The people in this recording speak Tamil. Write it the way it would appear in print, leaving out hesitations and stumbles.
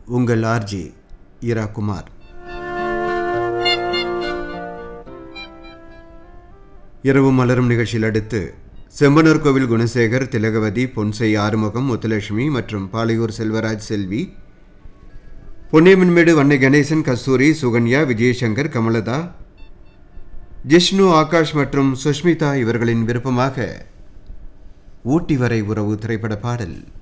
உங்கள் ஆர்ஜி இரா குமார். இரவு மலரும் நிகழ்ச்சியில் அடுத்து செம்பனூர் கோவில் குணசேகர், திலகவதி, பொன்சை ஆறுமுகம், முத்துலட்சுமி மற்றும் பாலையூர் செல்வராஜ் செல்வி, பொன்னியம்மன்மேடு வண்ணை கணேசன், கஸ்தூரி, சுகன்யா, விஜயசங்கர், கமலதா, ஜிஷ்ணு, ஆகாஷ் மற்றும் சுஷ்மிதா இவர்களின் விருப்பமாக ஊட்டி வரை உறவு திரைப்பட பாடல்.